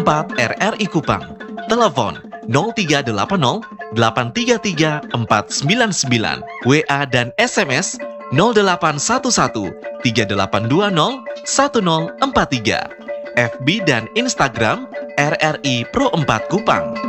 4 RRI Kupang. Telepon 0380 833 499, WA dan SMS 0811 3820 1043, FB dan Instagram RRI Pro 4 Kupang.